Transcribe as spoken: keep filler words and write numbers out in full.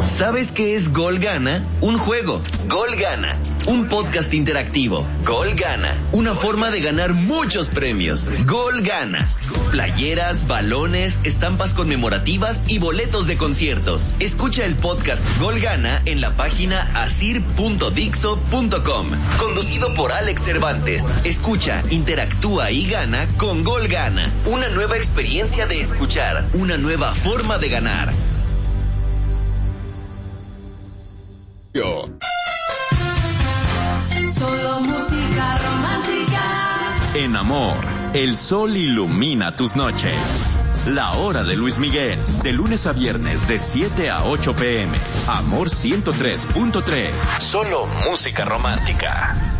¿Sabes qué es Gol Gana? Un juego. Gol Gana. Un podcast interactivo. Gol Gana. Una forma de ganar muchos premios. Gol Gana. Playeras, balones, estampas conmemorativas y boletos de conciertos. Escucha el podcast Gol Gana en la página asir punto dixo punto com. Conducido por Alex Cervantes. Escucha, interactúa y gana con Gol Gana. Una nueva experiencia de escuchar. Una nueva forma de ganar. Yo. Solo música romántica. En Amor, el sol ilumina tus noches. La hora de Luis Miguel, de lunes a viernes de siete a ocho pm. Amor ciento tres punto tres. Solo música romántica.